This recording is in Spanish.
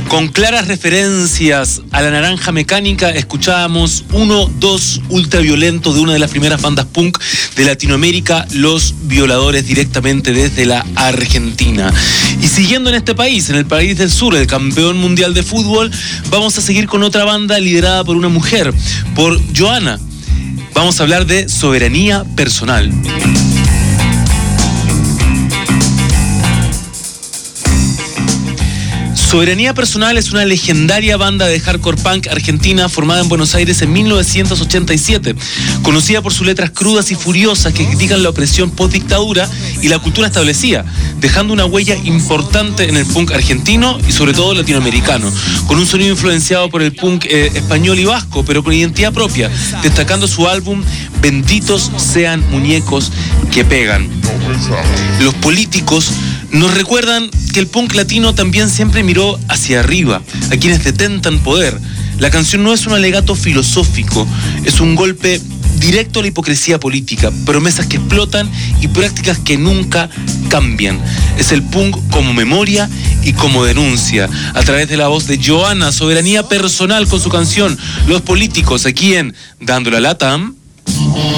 Con claras referencias a la Naranja Mecánica, escuchábamos 1-2 ultraviolento de una de las primeras bandas punk de Latinoamérica, Los Violadores, directamente desde la Argentina. Y siguiendo en este país, en el país del sur, el campeón mundial de fútbol, vamos a seguir con otra banda liderada por una mujer, por Joana. Vamos a hablar de Soberanía Personal. Soberanía Personal es una legendaria banda de hardcore punk argentina formada en Buenos Aires en 1987, conocida por sus letras crudas y furiosas que critican la opresión post-dictadura y la cultura establecida, dejando una huella importante en el punk argentino y sobre todo latinoamericano, con un sonido influenciado por el punk español y vasco, pero con identidad propia, destacando su álbum Benditos sean muñecos que pegan. Los políticos nos recuerdan que el punk latino también siempre miró hacia arriba, a quienes detentan poder. La canción no es un alegato filosófico, es un golpe directo a la hipocresía política, promesas que explotan y prácticas que nunca cambian. Es el punk como memoria y como denuncia. A través de la voz de Joana, Soberanía Personal con su canción Los Políticos, aquí en Dando la Lata.